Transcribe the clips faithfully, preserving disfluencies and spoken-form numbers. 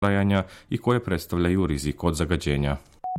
i koje predstavljaju rizik od zagađenja.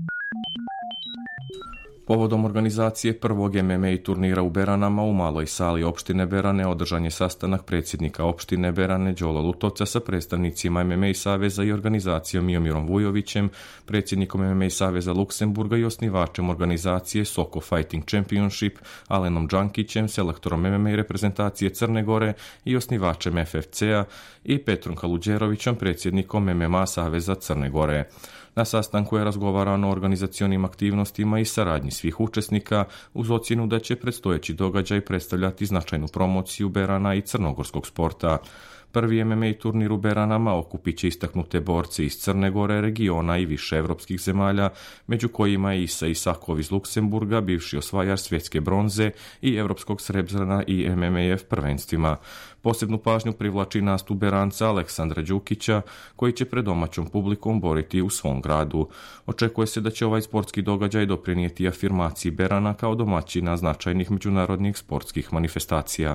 Povodom organizacije prvog em em a turnira u Beranama u maloj sali opštine Berane održan je sastanak predsjednika opštine Berane Đole Lutovca sa predstavnicima em em a saveza i organizacijom Miomirom Vujovićem, predsjednikom em em a saveza Luksemburga i osnivačem organizacije Soko Fighting Championship Alenom Đankićem, selektorom em em a reprezentacije Crne Gore i osnivačem ef ef ce-a i Petrom Kaluđerovićem, predsjednikom em em a saveza Crne Gore. Na sastanku je razgovarano o organizacionim aktivnostima i saradnji svih učesnika uz ocjenu da će predstojeći događaj predstavljati značajnu promociju Berana i crnogorskog sporta. Prvi em em a turnir u Beranama okupit će istaknute borce iz Crne Gore, regiona i više evropskih zemalja, među kojima je Isa Isakov iz Luksemburga, bivši osvajač svjetske bronze i evropskog srebra i em em a ef prvenstvima. Posebnu pažnju privlači nastup Beranca Aleksandra Đukića, koji će pred domaćom publikom boriti u svom gradu. Očekuje se da će ovaj sportski događaj doprinijeti afirmaciji Berana kao domaćina značajnih međunarodnih sportskih manifestacija.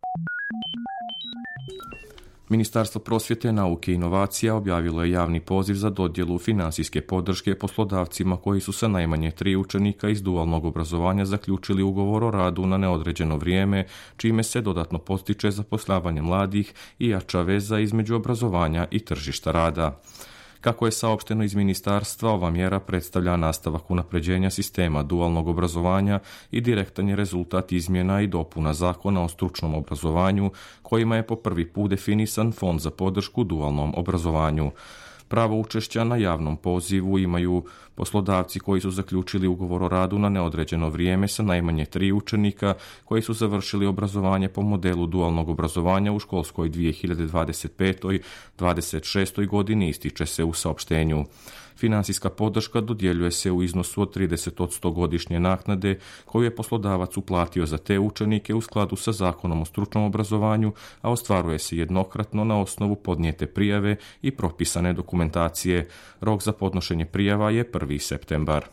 Ministarstvo prosvjete, nauke i inovacija objavilo je javni poziv za dodjelu finansijske podrške poslodavcima koji su sa najmanje tri učenika iz dualnog obrazovanja zaključili ugovor o radu na neodređeno vrijeme, čime se dodatno postiče zapošljavanje mladih i jača veza između obrazovanja i tržišta rada. Kako je saopšteno iz ministarstva, ova mjera predstavlja nastavak unapređenja sistema dualnog obrazovanja i direktan je rezultat izmjena i dopuna zakona o stručnom obrazovanju, kojima je po prvi put definisan fond za podršku dualnom obrazovanju. Pravo učešća na javnom pozivu imaju poslodavci koji su zaključili ugovor o radu na neodređeno vrijeme sa najmanje tri učenika koji su završili obrazovanje po modelu dualnog obrazovanja u školskoj dvije hiljade dvadeset pete dvadeset šeste godini, ističe se u saopštenju. Finansijska podrška dodjeljuje se u iznosu od trideset posto godišnje naknade koju je poslodavac uplatio za te učenike u skladu sa zakonom o stručnom obrazovanju, a ostvaruje se jednokratno na osnovu podnijete prijave i propisane dokumentacije. Rok za podnošenje prijava je prvi septembar.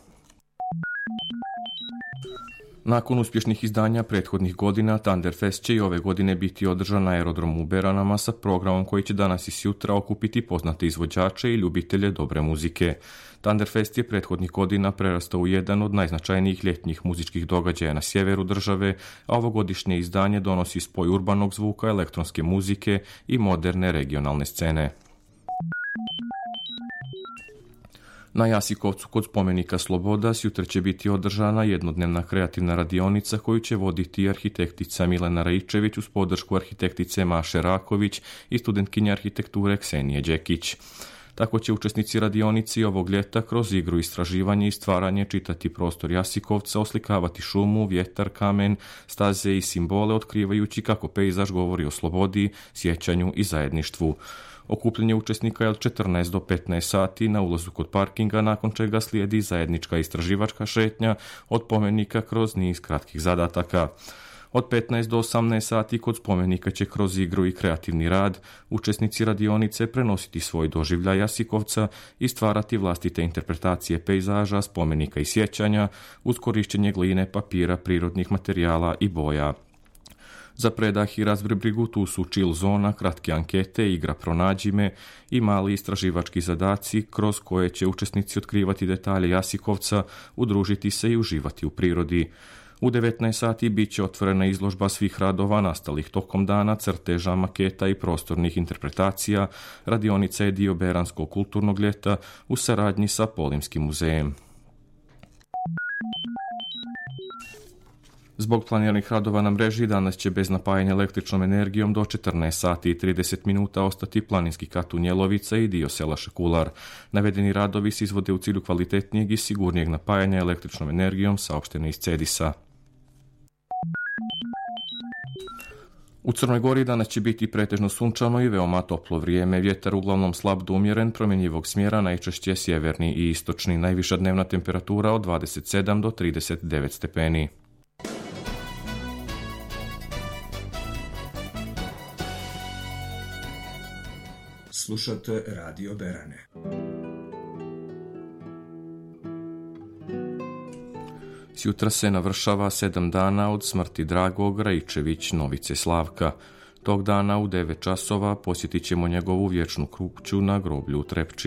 Nakon uspješnih izdanja prethodnih godina, Thunderfest će i ove godine biti održan na aerodromu u Beranama sa programom koji će danas i sutra okupiti poznate izvođače i ljubitelje dobre muzike. Thunderfest je prethodnih godina prerastao u jedan od najznačajnijih ljetnjih muzičkih događaja na sjeveru države, a ovogodišnje izdanje donosi spoj urbanog zvuka, elektronske muzike i moderne regionalne scene. Na Jasikovcu kod spomenika Sloboda sutra će biti održana jednodnevna kreativna radionica koju će voditi arhitektica Milena Raičević uz podršku arhitektice Maše Raković i studentkinja arhitekture Ksenije Đekić. Tako će učesnici radionici ovog ljeta kroz igru, istraživanje i stvaranje čitati prostor Jasikovca, oslikavati šumu, vjetar, kamen, staze i simbole, otkrivajući kako pejzaž govori o slobodi, sjećanju i zajedništvu. Okupljanje učesnika je od četrnaest do petnaest sati na ulazu kod parkinga, nakon čega slijedi zajednička istraživačka šetnja od spomenika kroz niz kratkih zadataka. Od petnaest do osamnaest sati kod spomenika će kroz igru i kreativni rad učesnici radionice prenositi svoj doživljaj Jasikovca i stvarati vlastite interpretacije pejzaža, spomenika i sjećanja uz korištenje gline, papira, prirodnih materijala i boja. Za predah i razbrigu tu su chill zona, kratke ankete, igra Pronađi me i mali istraživački zadaci kroz koje će učesnici otkrivati detalje Jasikovca, udružiti se i uživati u prirodi. U devetnaest sati bit će otvorena izložba svih radova nastalih tokom dana, crteža, maketa i prostornih interpretacija. Radionica je dio Beranskog kulturnog ljeta u saradnji sa Polimskim muzejem. Zbog planiranih radova na mreži danas će bez napajanja električnom energijom do četrnaest sati i trideset minuta ostati planinski kat u Njelovica i dio sela Šekular. Navedeni radovi se izvode u cilju kvalitetnijeg i sigurnijeg napajanja električnom energijom, saopšteno iz Cedisa. U Crnoj Gori danas će biti pretežno sunčano i veoma toplo vrijeme. Vjetar uglavnom slab do umjeren, promjenjivog smjera, najčešće sjeverni i istočni. Najviša dnevna temperatura od dvadeset sedam do trideset devet stepeni. Slušate Radio Berane. Sjutra se navršava sedam dana od smrti dragog Raičević Novice Slavka. Tog dana u devet časova posjetit ćemo njegovu vječnu kuću na groblju u Trepči.